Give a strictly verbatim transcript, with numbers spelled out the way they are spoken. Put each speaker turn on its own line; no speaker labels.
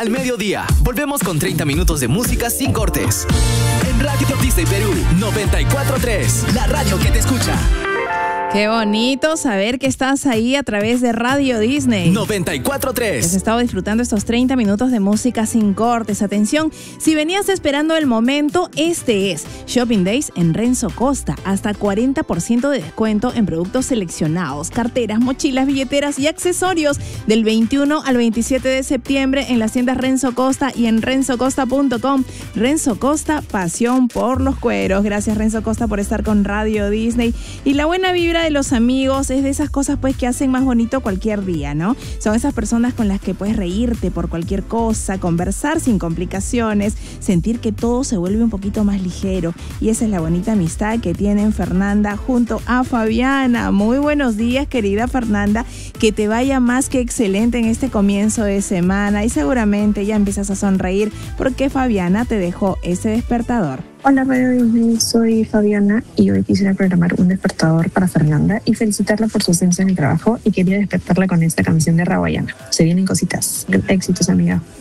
al mediodía. Volvemos con treinta minutos de música sin cortes. En Radio Disney Perú noventa y cuatro punto tres, la radio que te escucha.
Qué bonito saber que estás ahí a través de Radio Disney
noventa y cuatro punto tres.
Has estado disfrutando estos treinta minutos de música sin cortes. Atención, si venías esperando el momento, este es Shopping Days en Renzo Costa. Hasta cuarenta por ciento de descuento en productos seleccionados, carteras, mochilas, billeteras y accesorios del veintiuno al veintisiete de septiembre en las tiendas Renzo Costa y en renzo costa punto com. Renzo Costa, pasión por los cueros. Gracias, Renzo Costa, por estar con Radio Disney. Y la buena vibra de los amigos es de esas cosas pues que hacen más bonito cualquier día, ¿no? Son esas personas con las que puedes reírte por cualquier cosa, conversar sin complicaciones, sentir que todo se vuelve un poquito más ligero, y esa es la bonita amistad que tienen Fernanda junto a Fabiana. Muy buenos días, querida Fernanda, que te vaya más que excelente en este comienzo de semana y seguramente ya empiezas a sonreír porque Fabiana te dejó ese despertador.
Hola Radio Disney, soy Fabiana y hoy quisiera programar un despertador para Fernanda y felicitarla por su ascenso en el trabajo, y quería despertarla con esta canción de Rawayana. Se vienen cositas. Éxitos, amiga.